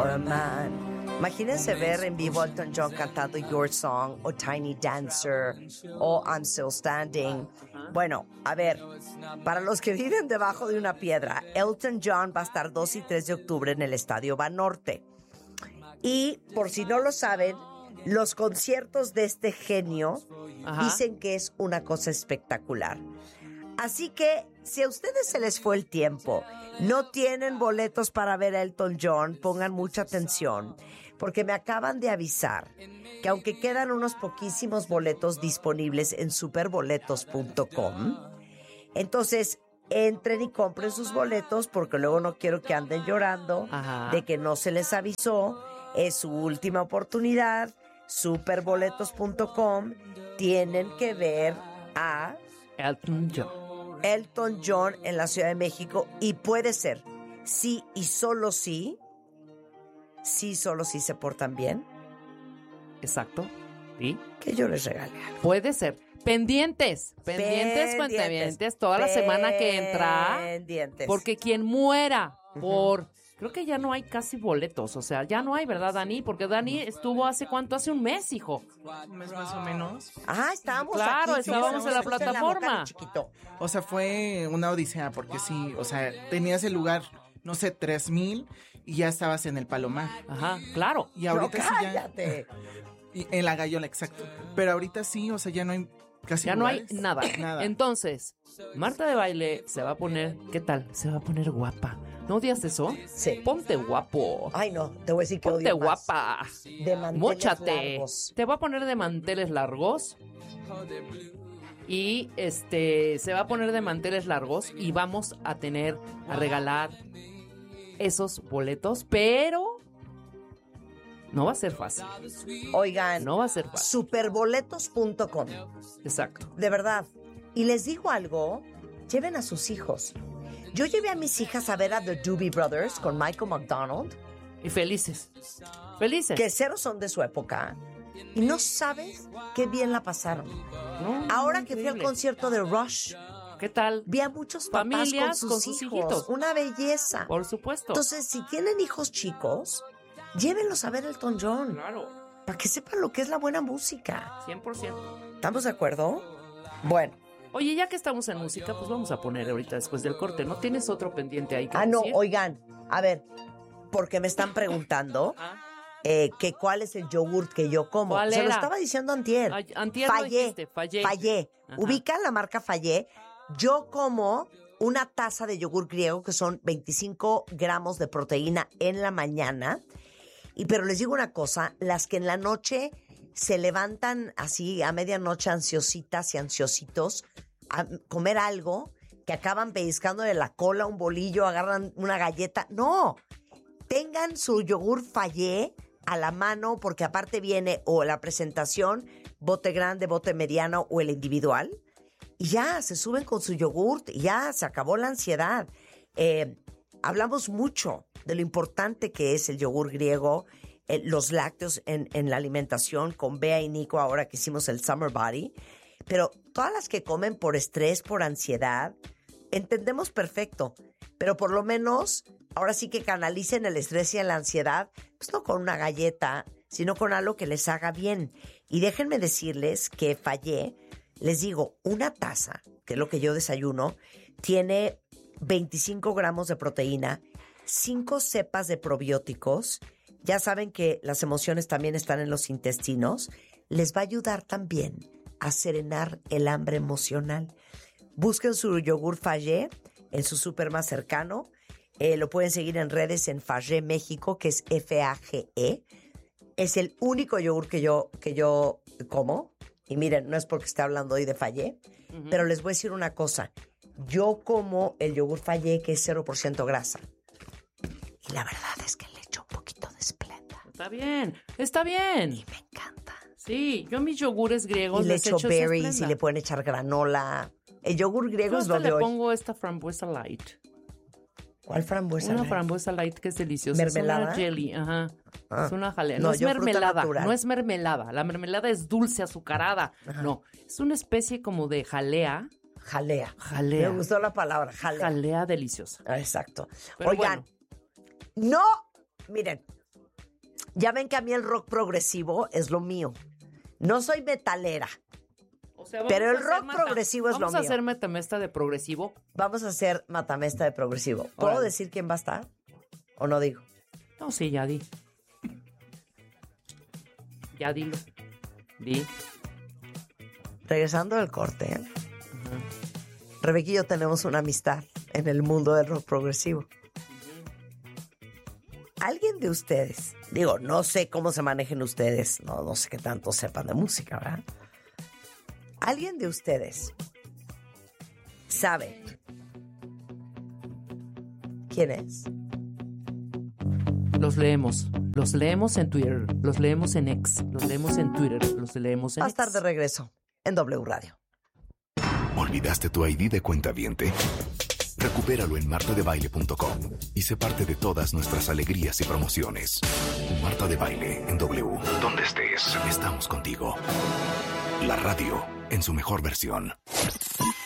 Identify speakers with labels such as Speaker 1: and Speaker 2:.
Speaker 1: for a man. Imagínense ver en vivo a Elton John cantando Your Song o Tiny Dancer o I'm Still Standing. Bueno, a ver, para los que viven debajo de una piedra, Elton John va a estar 2 y 3 de octubre en el Estadio Banorte. Y por si no lo saben, los conciertos de este genio dicen que es una cosa espectacular. Así que, si a ustedes se les fue el tiempo, no tienen boletos para ver a Elton John, pongan mucha atención, porque me acaban de avisar que aunque quedan unos poquísimos boletos disponibles en superboletos.com, entonces entren y compren sus boletos, porque luego no quiero que anden llorando de que no se les avisó. Es su última oportunidad. Superboletos.com. Tienen que ver a Elton John en la Ciudad de México, y puede ser, sí y solo sí se portan bien.
Speaker 2: Exacto. ¿Sí?
Speaker 1: Que yo les regale algo.
Speaker 2: Puede ser. Pendientes, cuentavientes, toda la semana que entra.
Speaker 1: Pendientes.
Speaker 2: Porque quien muera creo que ya no hay casi boletos, o sea, ya no hay, ¿verdad, Dani? Porque Dani estuvo hace un mes, hijo.
Speaker 3: Un mes más o menos.
Speaker 1: Estábamos
Speaker 2: claro,
Speaker 1: aquí.
Speaker 2: estábamos en la plataforma.
Speaker 3: O sea, fue una odisea, porque sí, o sea, tenías el lugar, no sé, 3,000 y ya estabas en el Palomar.
Speaker 2: Ajá, claro.
Speaker 3: Y ahorita
Speaker 1: no,
Speaker 3: sí
Speaker 1: cállate.
Speaker 3: Y en la Gallola, exacto. Pero ahorita sí, o sea, ya no hay casi
Speaker 2: ya
Speaker 3: lugares.
Speaker 2: No hay nada. Entonces, Marta de Baile se va a poner, ¿qué tal? Se va a poner guapa. ¿No odias eso?
Speaker 1: Sí.
Speaker 2: Ponte guapo.
Speaker 1: Ay, no, te voy a decir que
Speaker 2: Ponte
Speaker 1: odio más.
Speaker 2: guapa.
Speaker 1: De manteles largos.
Speaker 2: Te voy a poner de manteles largos. Y se va a poner de manteles largos y vamos a regalar esos boletos, pero no va a ser fácil.
Speaker 1: Oigan,
Speaker 2: no va a ser fácil.
Speaker 1: Superboletos.com.
Speaker 2: Exacto.
Speaker 1: De verdad. Y les digo algo, lleven a sus hijos. Yo llevé a mis hijas a ver a The Doobie Brothers con Michael McDonald.
Speaker 2: Y felices.
Speaker 1: Que cero son de su época. Y no sabes qué bien la pasaron. Ahora que fui al concierto de Rush,
Speaker 2: ¿qué tal?
Speaker 1: Vi a muchos papás
Speaker 2: familias
Speaker 1: con sus hijos. Una belleza.
Speaker 2: Por supuesto.
Speaker 1: Entonces, si tienen hijos chicos, llévenlos a ver Elton John.
Speaker 2: Claro.
Speaker 1: Para que sepan lo que es la buena música.
Speaker 2: 100%.
Speaker 1: ¿Estamos de acuerdo? Bueno.
Speaker 2: Oye, ya que estamos en música, pues vamos a poner ahorita después del corte. ¿No tienes otro pendiente ahí que
Speaker 1: decir?
Speaker 2: No,
Speaker 1: oigan, a ver, porque me están preguntando que cuál es el yogurt que yo como. Se lo estaba diciendo antier.
Speaker 2: Antier
Speaker 1: Fallé. ¿Ubican la marca Fallé? Yo como una taza de yogur griego, que son 25 gramos de proteína en la mañana. Pero les digo una cosa, las que en la noche se levantan así a medianoche ansiositas y ansiositos a comer algo, que acaban pellizcando de la cola un bolillo, agarran una galleta. No, tengan su yogur Fallé a la mano, porque aparte viene o la presentación, bote grande, bote mediano o el individual, y ya se suben con su yogurt y ya se acabó la ansiedad. Hablamos mucho de lo importante que es el yogur griego, los lácteos en la alimentación, con Bea y Nico ahora que hicimos el Summer Body, pero todas las que comen por estrés, por ansiedad, entendemos perfecto, pero por lo menos ahora sí que canalicen el estrés y la ansiedad, pues no con una galleta, sino con algo que les haga bien. Y déjenme decirles que Fallé, les digo, una taza, que es lo que yo desayuno, tiene 25 gramos de proteína, 5 cepas de probióticos. Ya saben que las emociones también están en los intestinos. Les va a ayudar también a serenar el hambre emocional. Busquen su yogur Fallé en su súper más cercano. Lo pueden seguir en redes en Fallé México, que es F-A-G-E. Es el único yogur que yo como. Y miren, no es porque esté hablando hoy de Fallé, pero les voy a decir una cosa. Yo como el yogur Fallé, que es 0% grasa. Y la verdad es que le echo un poquito de Splenda.
Speaker 2: Está bien.
Speaker 1: Y me encanta.
Speaker 2: Sí, yo mis yogures griegos
Speaker 1: y le echo berries
Speaker 2: Splenda.
Speaker 1: y le pueden echar granola. El yogur griego es lo de
Speaker 2: le
Speaker 1: hoy.
Speaker 2: pongo esta frambuesa light.
Speaker 1: ¿Cuál frambuesa?
Speaker 2: Una frambuesa light que es deliciosa.
Speaker 1: ¿Mermelada?
Speaker 2: Es una jelly, ajá. Es una jalea.
Speaker 1: No,
Speaker 2: No es mermelada.
Speaker 1: natural.
Speaker 2: No es mermelada. La mermelada es dulce, azucarada. Ajá. No, es una especie como de jalea.
Speaker 1: Jalea.
Speaker 2: Jalea.
Speaker 1: Me gustó la palabra, jalea.
Speaker 2: Jalea deliciosa.
Speaker 1: Exacto.
Speaker 2: Pero
Speaker 1: oigan,
Speaker 2: bueno.
Speaker 1: no, miren, Ya ven que a mí el rock progresivo es lo mío. No soy metalera.
Speaker 2: O sea,
Speaker 1: pero el rock progresivo es lo mío.
Speaker 2: Vamos a hacer matamesta de progresivo.
Speaker 1: Vamos a hacer matamesta de progresivo. ¿Puedo decir quién va a estar? ¿O no digo?
Speaker 2: No, sí, ya di. Ya dilo. Di.
Speaker 1: Regresando del corte, Rebeca y yo tenemos una amistad en el mundo del rock progresivo. ¿Alguien de ustedes, digo, no sé cómo se manejen ustedes, no sé qué tanto sepan de música, ¿verdad? ¿Alguien de ustedes sabe quién es?
Speaker 2: Los leemos en Twitter, los leemos en X, los leemos en Twitter, los leemos en
Speaker 1: Va a estar de regreso en W Radio.
Speaker 4: ¿Olvidaste tu ID de cuentaviente? Recupéralo en martadebaile.com y sé parte de todas nuestras alegrías y promociones. Marta de Baile en W. Donde estés, estamos contigo. La radio en su mejor versión.